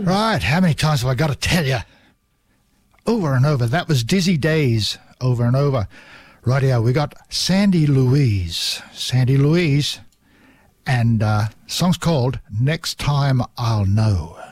Right, how many times have I got to tell you? Over and over. That was Dizzy Days, over and over. Rightio, we got Sandy Louise. Sandy Louise. And song's called Next Time I'll Know.